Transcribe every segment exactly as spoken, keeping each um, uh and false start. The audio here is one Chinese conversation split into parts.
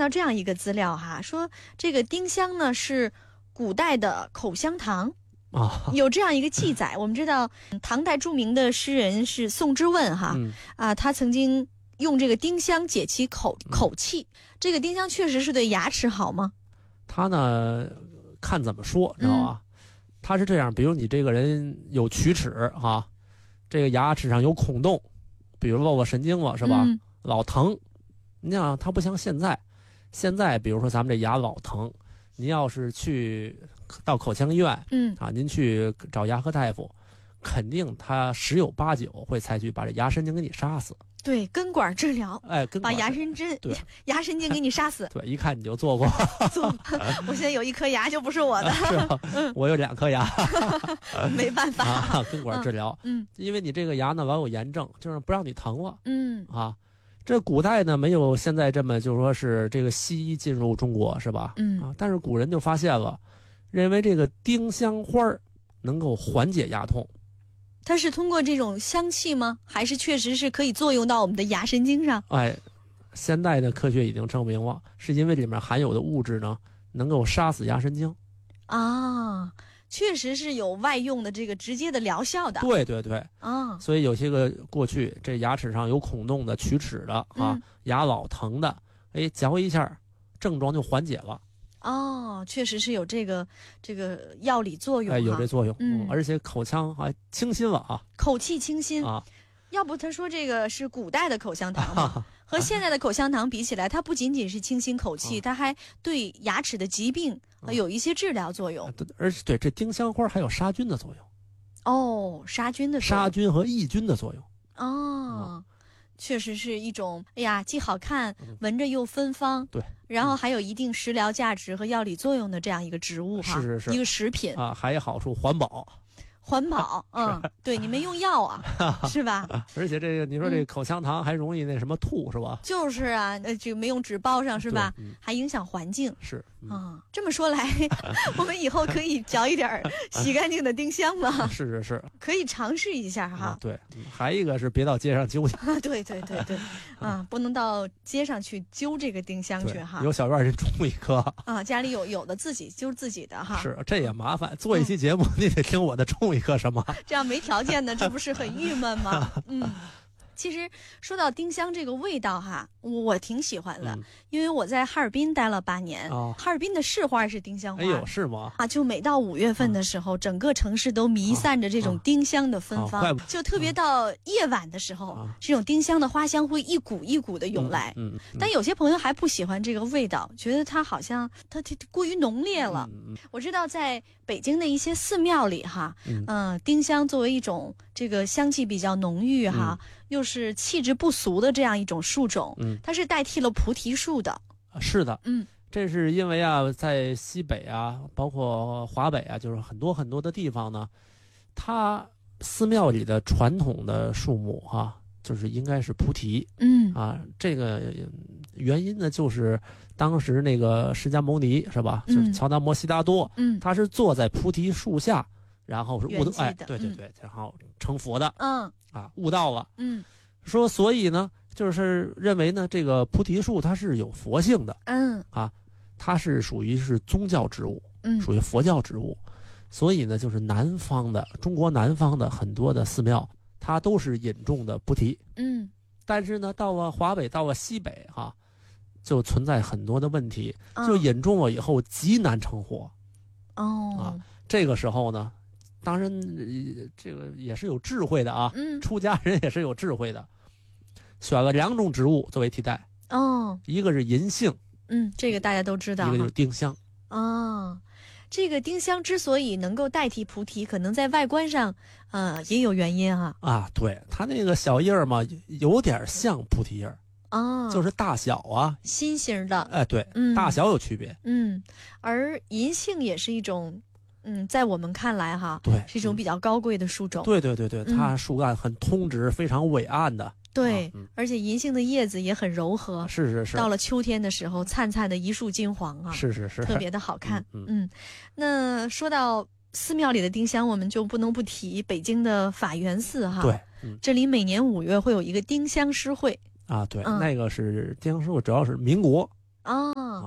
到这样一个资料哈，说这个丁香呢是古代的口香糖。 啊， 有这样一个记载，我们知道唐代著名的诗人是宋之问哈， 嗯、 啊，他曾经用这个丁香解其口口气。嗯、这个丁香确实是对牙齿好吗？ 他呢，看怎么说，知道吧？嗯、他是这样，比如你这个人有龋齿哈，这个牙齿上有孔洞，比如落个神经了是吧？嗯、老疼。你想，他不像现在，现在比如说咱们这牙老疼，您要是去到口腔医院，嗯啊，您去找牙科大夫，肯定他十有八九会采取把这牙神经给你杀死。 对，根管治疗， 哎，根管把牙神经对牙神经给你杀死。 对，一看你就做过。 做，我现在有一颗牙就不是我的。 是啊，嗯、我有两颗牙。 没办法， 啊，根管治疗。 嗯， 因为你这个牙呢老有炎症，就是不让你疼了。 嗯啊。这古代呢没有现在这么就说是这个西医进入中国是吧？ 嗯啊，但是古人就发现了，认为这个丁香花能够缓解牙痛。 它是通过这种香气吗？还是确实是可以作用到我们的牙神经上？ 哎，现代的科学已经证明了，是因为里面含有的物质呢能够杀死牙神经。 啊。确实是有外用的这个直接的疗效的。 对对对啊， 所以有些个过去这牙齿上有孔洞的、龋齿的啊， 嗯、 牙老疼的，哎，嚼一下，症状就缓解了。 哦，确实是有这个这个药理作用， 哎，有这作用， 嗯， 而且口腔还清新了啊， 口气清新啊。 要不他说这个是古代的口香糖嘛，和现在的口香糖比起来，它不仅仅是清新口气，它还对牙齿的疾病有一些治疗作用。 而且对这丁香花还有杀菌的作用。 哦，杀菌的作用， 杀菌和抑菌的作用。 哦，嗯、确实是一种，哎呀，既好看，闻着又芬芳， 对， 然后还有一定食疗价值和药理作用的这样一个植物哈， 是是是， 一个食品啊，还有好处，环保。 环保，嗯，对，你没用药啊，是吧？ 而且这个，你说这口香糖还容易那什么吐，是吧？ 就是啊，呃，这个没用纸包上，是吧？ 嗯、 还影响环境。 是啊、嗯，这么说来，我们以后可以嚼一点洗干净的丁香吗？ 是是是， 可以尝试一下哈。 啊、对，还一个是别到街上揪去。 对对对对，啊，不能到街上去揪这个丁香去哈。 有小院人种一棵啊，家里有有的自己揪自己的哈。 是，这也麻烦。做一期节目，嗯、你得听我的种一棵什么？ 这样没条件的，这不是很郁闷吗？嗯。其实说到丁香这个味道哈，我挺喜欢的，嗯、因为我在哈尔滨待了八年，哦、哈尔滨的市花是丁香花。 哎呦，是吗？ 啊，就每到五月份的时候，嗯、整个城市都弥散着这种丁香的芬芳， 哦哦、 就特别到夜晚的时候，哦、这种丁香的花香会一股一股的涌来。 嗯嗯嗯、 但有些朋友还不喜欢这个味道，觉得它好像它它过于浓烈了。 嗯、 我知道在北京的一些寺庙里哈，嗯、呃，丁香作为一种这个香气比较浓郁哈。嗯又是气质不俗的这样一种树种，嗯，它是代替了菩提树的。 是的， 嗯， 这是因为啊，在西北啊，包括华北啊，就是很多很多的地方呢，它寺庙里的传统的树木哈、啊，就是应该是菩提。 嗯啊，这个原因呢，就是当时那个释迦牟尼是吧？ 嗯、 就是乔达摩悉达多， 嗯， 他是坐在菩提树下。然后是悟道，哎，对对对， 嗯、 然后成佛的， 嗯啊，悟道了， 嗯， 说所以呢，就是认为呢，这个菩提树它是有佛性的， 嗯啊，它是属于是宗教植物， 嗯， 属于佛教植物，所以呢，就是南方的中国南方的很多的寺庙，它都是引种的菩提， 嗯， 但是呢，到了华北，到了西北哈、啊，就存在很多的问题， 哦、 就引种了以后极难成活， 哦， 啊，这个时候呢。当然，这个也是有智慧的啊。 嗯， 出家人也是有智慧的，选了两种植物作为替代。 哦， 一个是银杏， 嗯，这个大家都知道。 一个就是丁香。 哦，这个丁香之所以能够代替菩提，可能在外观上，呃，也有原因啊。 啊，对，它那个小叶儿嘛，有点像菩提叶儿。 哦， 就是大小啊， 心形的。 哎，对， 嗯， 大小有区别。 嗯，而银杏也是一种。嗯，在我们看来哈， 对， 是一种比较高贵的树种。 对对对对，它树干很通直，嗯、非常伟岸的。 对， 啊嗯、 而且银杏的叶子也很柔和。 是是是。 到了秋天的时候，灿灿的一树金黄啊， 是是是， 特别的好看。 嗯, 嗯, 嗯，那说到寺庙里的丁香，我们就不能不提北京的法源寺哈。 对，嗯、 这里每年五月会有一个丁香诗会。 啊，对， 嗯、 那个是丁香诗会，主要是民国。 哦，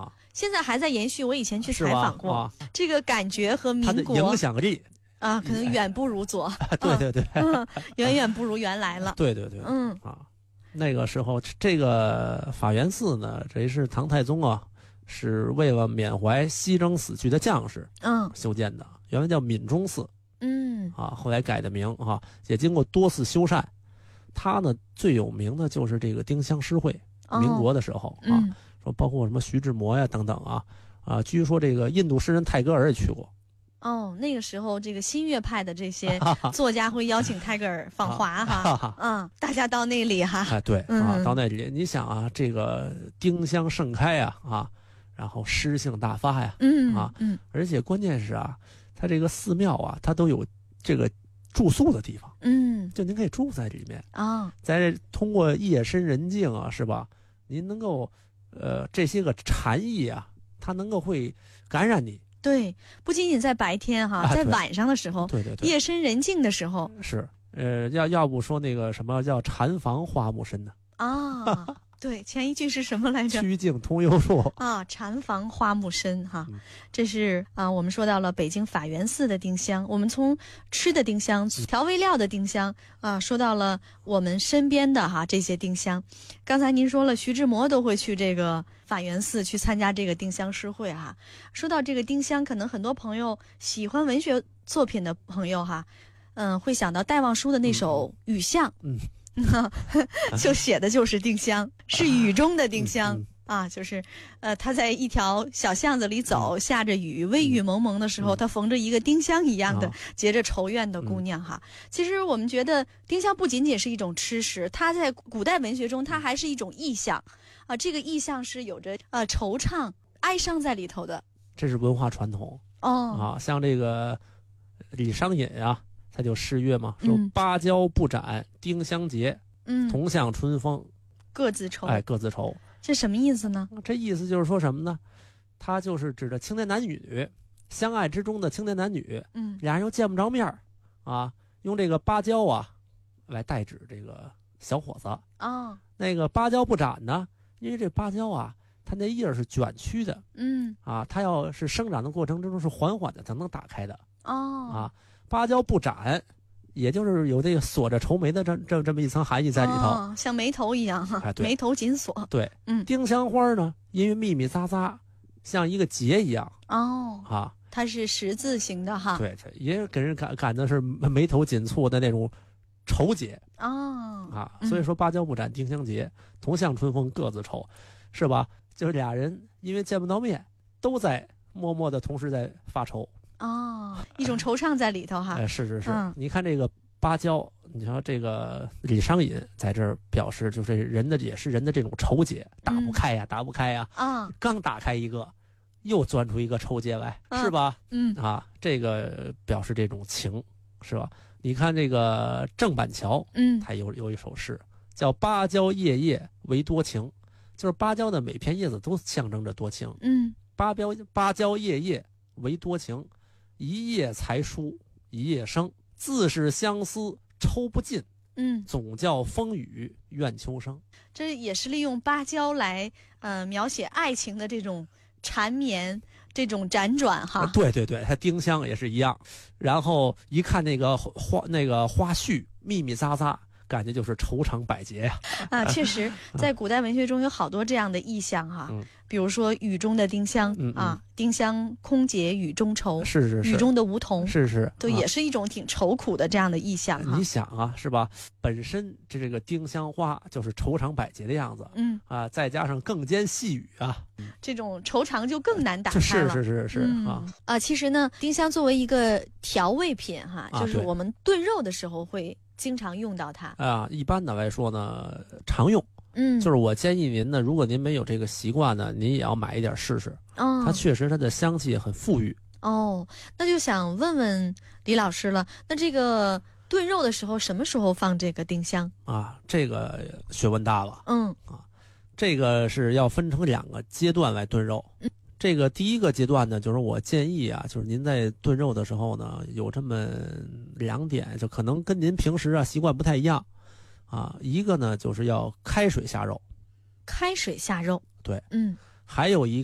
啊， 现在还在延续。我以前去采访过， 啊、 这个感觉和民国它的影响力啊，可能远不如左。 对对对、 嗯，远远不如原来了。 对对对， 嗯啊，那个时候这个法源寺呢，这是唐太宗啊，是为了缅怀西征死去的将士， 嗯， 修建的，原来叫闽中寺。 嗯啊，后来改的名啊，也经过多次修缮。它呢最有名的就是这个丁香诗会， 哦、 民国的时候啊， 嗯、 说包括什么徐志摩呀等等啊啊，据说这个印度诗人泰戈尔也去过。 哦，那个时候这个新月派的这些作家会邀请泰戈尔访华哈，嗯，大家到那里哈， 哎对、 嗯、 啊，到那里你想啊，这个丁香盛开呀啊，然后诗性大发呀， 嗯啊嗯， 而且关键是啊，它这个寺庙啊，它都有这个住宿的地方， 嗯， 就您可以住在里面啊， 在通过夜深人静啊，是吧？您能够，呃，这些个禅意啊，它能够会感染你。 对，不仅仅在白天哈， 啊、 在晚上的时候， 对对对， 夜深人静的时候， 是，呃，要要不说那个什么叫禅房花木深呢？ 啊。对，前一句是什么来着？ 曲径通幽处啊，禅房花木深哈， 嗯、 这是啊，我们说到了北京法源寺的丁香，我们从吃的丁香、调味料的丁香啊，说到了我们身边的哈这些丁香。刚才您说了，徐志摩都会去这个法源寺去参加这个丁香诗会哈。说到这个丁香，可能很多朋友喜欢文学作品的朋友哈，嗯，会想到戴望舒的那首《雨巷》。 嗯。 就写的就是丁香，是雨中的丁香、 嗯嗯、 啊，就是呃，他在一条小巷子里走，嗯、下着雨，微雨蒙蒙的时候，嗯、他缝着一个丁香一样的、嗯、结着愁怨的姑娘哈。嗯、其实我们觉得丁香不仅仅是一种吃食，它在古代文学中，它还是一种意象啊。这个意象是有着呃惆怅、哀伤在里头的， 这是文化传统哦啊。像这个李商隐啊。他就诗曰嘛，说芭蕉不展丁香结，嗯，同向春风各自愁。 哎，各自愁， 这什么意思呢？ 这意思就是说什么呢？他就是指的青年男女相爱之中的青年男女，嗯，俩人又见不着面啊，用这个芭蕉啊来代指这个小伙子啊、 哦。 那个芭蕉不展呢，因为这芭蕉啊，它那叶是卷曲的， 嗯， 啊，它要是生长的过程之中是缓缓的才能打开的， 哦， 啊。芭蕉不展，也就是有这个锁着愁眉的这这这么一层含义在里头， 哦、像眉头一样哈、 哎， 眉头紧锁。 对， 嗯， 丁香花呢，因为密密匝匝，像一个结一样。 哦， 啊， 它是十字形的哈。 对，也给人感感的是眉头紧蹙的那种愁结。 哦， 啊，所以说芭蕉不展丁香结，同向春风各自愁，是吧？就是俩人因为见不到面，都在默默的同时在发愁。 哦，一种惆怅在里头哈。 哎，是是是， 嗯、 你看这个芭蕉，你说这个李商隐在这儿表示，就是人的也是人的这种愁结，打不开呀，嗯、打不开呀。 啊， 刚打开一个，又钻出一个愁结来， 嗯、 是吧？ 嗯啊，这个表示这种情，是吧？你看这个郑板桥， 嗯， 他有有一首诗叫“芭蕉叶叶为多情”，就是芭蕉的每片叶子都象征着多情。 嗯， 芭蕉芭蕉叶叶为多情。一夜才书一夜生，自是相思抽不尽。 嗯， 总叫风雨怨秋生。 这也是利用芭蕉来呃描写爱情的这种缠绵，这种辗转哈。 啊、对对对，它丁香也是一样。然后一看那个花那个花絮密密匝匝，感觉就是愁肠百结呀。 啊，确实，在古代文学中有好多这样的意象哈。 嗯， 比如说雨中的丁香、 嗯嗯、 啊，丁香空结雨中愁， 是是是， 雨中的梧桐， 是是， 对， 啊、 也是一种挺愁苦的这样的意象哈。 你想啊，是吧？本身这这个丁香花就是愁肠百结的样子， 嗯啊，再加上更兼细雨啊， 这种愁肠就更难打开了。 是是是是、 嗯、 啊啊，其实呢，丁香作为一个调味品哈， 啊、 就是我们炖肉的时候会经常用到它啊。一般的来说呢，常用。 嗯， 就是我建议您呢，如果您没有这个习惯呢，您也要买一点试试。 哦， 它确实它的香气很馥郁。 哦，那就想问问李老师了，那这个炖肉的时候，什么时候放这个丁香啊？这个学问大了。 嗯啊，这个是要分成两个阶段来炖肉。 嗯， 这个第一个阶段呢，就是我建议啊，就是您在炖肉的时候呢，有这么两点，就可能跟您平时啊习惯不太一样。啊，一个呢就是要开水下肉， 开水下肉， 对， 嗯， 还有一